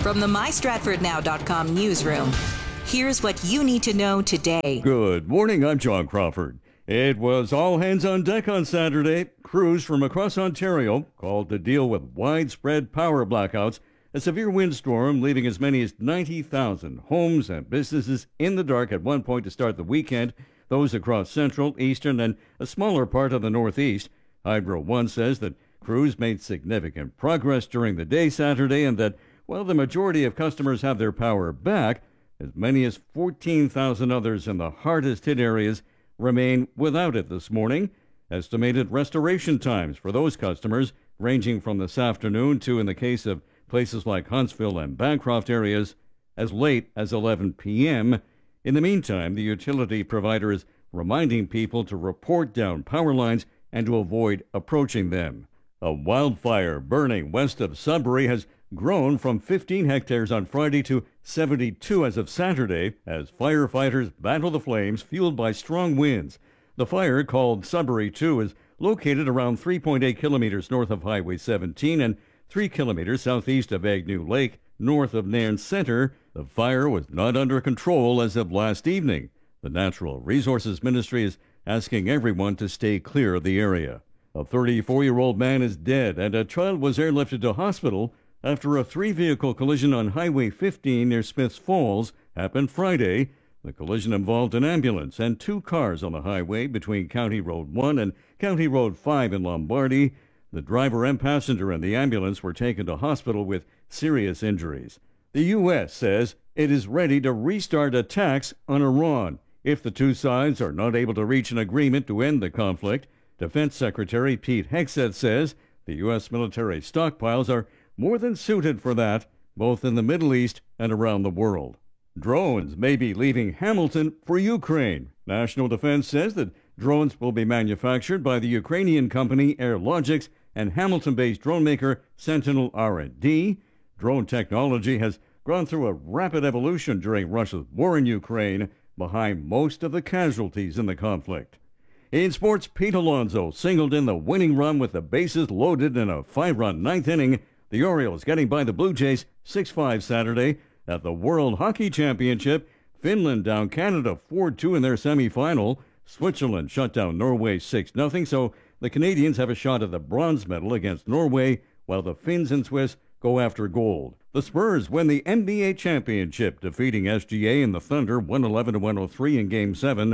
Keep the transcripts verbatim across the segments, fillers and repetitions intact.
From the my stratford now dot com newsroom, here's what you need to know today. Good morning, I'm John Crawford. It was all hands on deck on Saturday. Crews from across Ontario called to deal with widespread power blackouts, a severe windstorm leaving as many as ninety thousand homes and businesses in the dark at one point to start the weekend, those across central, eastern, and a smaller part of the northeast. Hydro One says that crews made significant progress during the day Saturday and that while the majority of customers have their power back, as many as fourteen thousand others in the hardest hit areas remain without it this morning. Estimated restoration times for those customers ranging from this afternoon to, in the case of places like Huntsville and Bancroft areas, as late as eleven p.m. In the meantime, the utility provider is reminding people to report down power lines and to avoid approaching them. A wildfire burning west of Sudbury has grown from fifteen hectares on Friday to seventy-two as of Saturday as firefighters battle the flames fueled by strong winds. The fire, called Sudbury two, is located around three point eight kilometers north of Highway seventeen and three kilometers southeast of Agnew Lake, north of Nairn Center. The fire was not under control as of last evening. The Natural Resources Ministry is asking everyone to stay clear of the area. A thirty-four-year-old man is dead and a child was airlifted to hospital after a three-vehicle collision on Highway fifteen near Smiths Falls happened Friday. The collision involved an ambulance and two cars on the highway between County Road one and County Road five in Lombardy. The driver and passenger in the ambulance were taken to hospital with serious injuries. The U S says it is ready to restart attacks on Iran if the two sides are not able to reach an agreement to end the conflict. Defense Secretary Pete Hegseth says the U S military stockpiles are more than suited for that, both in the Middle East and around the world. Drones may be leaving Hamilton for Ukraine. National Defense says that drones will be manufactured by the Ukrainian company Airlogics and Hamilton-based drone maker Sentinel R and D. Drone technology has gone through a rapid evolution during Russia's war in Ukraine, behind most of the casualties in the conflict. In sports, Pete Alonso singled in the winning run with the bases loaded in a five-run ninth inning. The Orioles getting by the Blue Jays six five Saturday. At the World Hockey Championship, Finland down Canada four two in their semifinal. Switzerland shut down Norway six nothing, so the Canadians have a shot at the bronze medal against Norway, while the Finns and Swiss go after gold. The Spurs win the N B A championship, defeating S G A and the Thunder one eleven to one oh three in Game seven.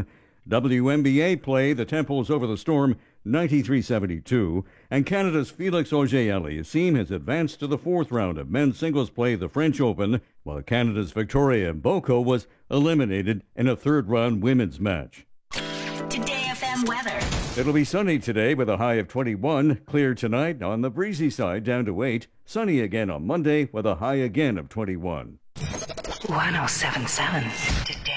W N B A play, the Temples over the Storm ninety-three seventy-two, and Canada's Felix Auger-Aliassime has advanced to the fourth round of men's singles play, the French Open, while Canada's Victoria Mboko was eliminated in a third-round women's match. Today F M weather. It'll be sunny today with a high of twenty-one, clear tonight on the breezy side down to eight, sunny again on Monday with a high again of twenty-one. one oh seven point seven Today.